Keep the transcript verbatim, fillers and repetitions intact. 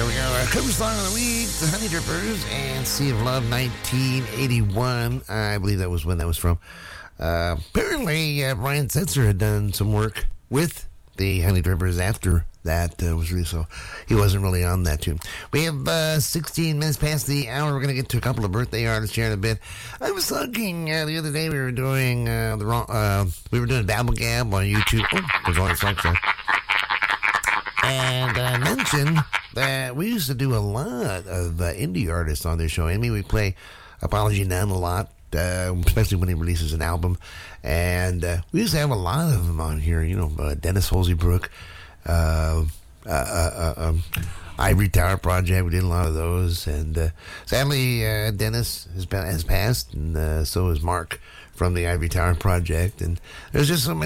There we go. Our cover song of the week, The Honey Drippers and Sea of Love, nineteen eighty-one. I believe that was when that was from. Uh, apparently, uh, Brian Setzer had done some work with the Honey Drippers after that uh, was released, so he wasn't really on that tune. We have uh, sixteen minutes past the hour. We're going to get to a couple of birthday artists here in a bit. I was talking uh, the other day, we were doing uh, the wrong, uh, we were doing Babble Gab on YouTube. Oh, there's all this like that. And I mentioned that we used to do a lot of uh, indie artists on this show. I mean, we play Apology None a lot, uh, especially when he releases an album. And uh, we used to have a lot of them on here. You know, uh, Dennis Holzebrook, uh, uh, uh, uh, um, Ivory Tower Project. We did a lot of those. And uh, sadly, uh, Dennis has, has passed, and uh, so has Mark from the Ivory Tower Project. And there's just so many.